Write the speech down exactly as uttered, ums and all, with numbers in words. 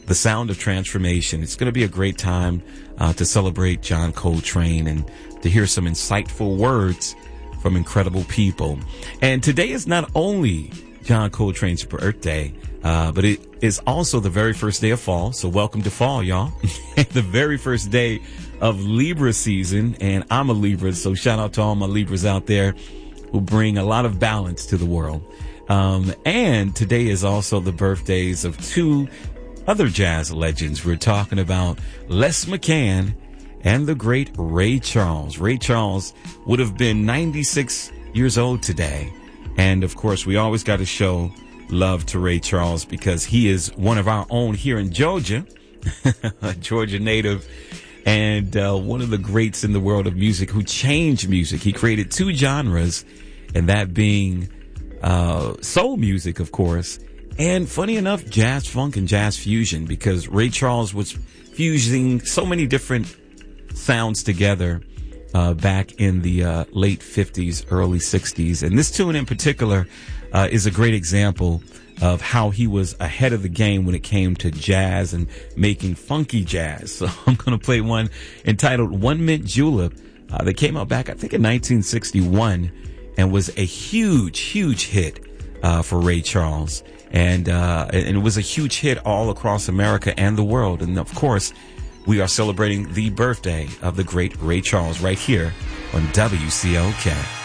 The Sound of Transformation. It's going to be a great time uh, to celebrate John Coltrane and to hear some insightful words from incredible people. And today is not only John Coltrane's birthday, uh, but it is also the very first day of fall. So welcome to fall, y'all. The very first day of Libra season. And I'm a Libra, so shout out to all my Libras out there who bring a lot of balance to the world. Um, and today is also the birthdays of two other jazz legends. We're talking about Les McCann and the great Ray Charles. Ray Charles would have been ninety-six years old today. And of course, we always got to show love to Ray Charles because he is one of our own here in Georgia, a Georgia native, and uh, one of the greats in the world of music who changed music. He created two genres, and that being uh, soul music, of course, and funny enough, jazz funk and jazz fusion, because Ray Charles was fusing so many different sounds together uh, back in the uh, late fifties, early sixties. And this tune in particular uh, is a great example of how he was ahead of the game when it came to jazz and making funky jazz. So I'm going to play one entitled One Mint Julep uh, that came out back, I think, in nineteen sixty-one and was a huge, huge hit uh, for Ray Charles. And, uh, and it was a huge hit all across America and the world. And of course, we are celebrating the birthday of the great Ray Charles right here on W C L K.